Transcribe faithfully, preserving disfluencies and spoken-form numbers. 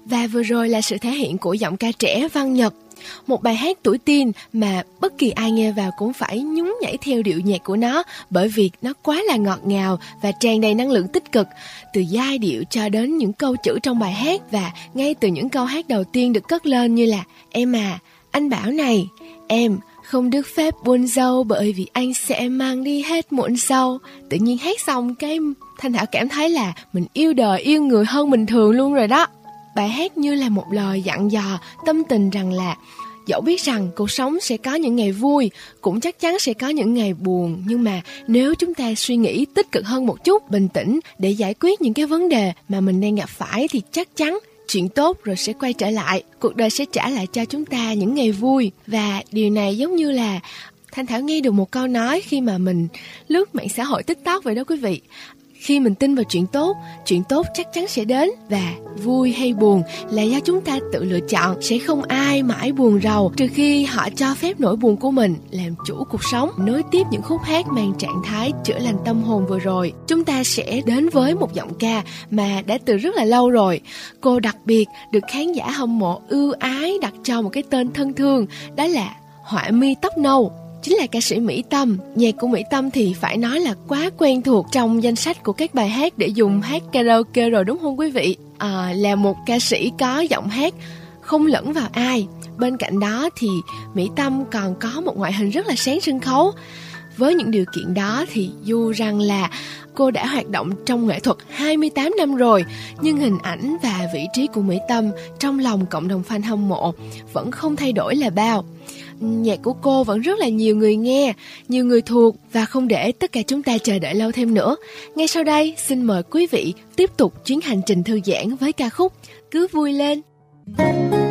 Và vừa rồi là sự thể hiện của giọng ca trẻ Văn Nhật. Một bài hát tuổi teen mà bất kỳ ai nghe vào cũng phải nhún nhảy theo điệu nhạc của nó, bởi vì nó quá là ngọt ngào và tràn đầy năng lượng tích cực. Từ giai điệu cho đến những câu chữ trong bài hát, và ngay từ những câu hát đầu tiên được cất lên như là: em à, anh bảo này, em không được phép buồn giàu bởi vì anh sẽ mang đi hết muộn sau. Tự nhiên hát xong cái Thanh Thảo cảm thấy là mình yêu đời yêu người hơn bình thường luôn rồi đó. Bài hát như là một lời dặn dò tâm tình rằng là dẫu biết rằng cuộc sống sẽ có những ngày vui, cũng chắc chắn sẽ có những ngày buồn, nhưng mà nếu chúng ta suy nghĩ tích cực hơn một chút, bình tĩnh để giải quyết những cái vấn đề mà mình đang gặp phải, thì chắc chắn chuyện tốt rồi sẽ quay trở lại. Cuộc đời sẽ trả lại cho chúng ta những ngày vui. Và điều này giống như là Thanh Thảo nghe được một câu nói khi mà mình lướt mạng xã hội TikTok vậy đó quý vị. Khi mình tin vào chuyện tốt, chuyện tốt chắc chắn sẽ đến. Và vui hay buồn là do chúng ta tự lựa chọn. Sẽ không ai mãi buồn rầu trừ khi họ cho phép nỗi buồn của mình làm chủ cuộc sống. Nối tiếp những khúc hát mang trạng thái chữa lành tâm hồn vừa rồi, chúng ta sẽ đến với một giọng ca mà đã từ rất là lâu rồi. Cô đặc biệt được khán giả hâm mộ ưu ái đặt cho một cái tên thân thương, đó là Họa mi tóc nâu, chính là ca sĩ Mỹ Tâm. Nhạc của Mỹ Tâm thì phải nói là quá quen thuộc trong danh sách của các bài hát để dùng hát karaoke rồi, đúng không quý vị? À, là một ca sĩ có giọng hát không lẫn vào ai. Bên cạnh đó thì Mỹ Tâm còn có một ngoại hình rất là sáng sân khấu. Với những điều kiện đó thì dù rằng là cô đã hoạt động trong nghệ thuật hai mươi tám năm rồi, nhưng hình ảnh và vị trí của Mỹ Tâm trong lòng cộng đồng fan hâm mộ vẫn không thay đổi là bao. Nhạc của cô vẫn rất là nhiều người nghe, nhiều người thuộc, và không để tất cả chúng ta chờ đợi lâu thêm nữa. Ngay sau đây, xin mời quý vị tiếp tục chuyến hành trình thư giãn với ca khúc Cứ Vui Lên.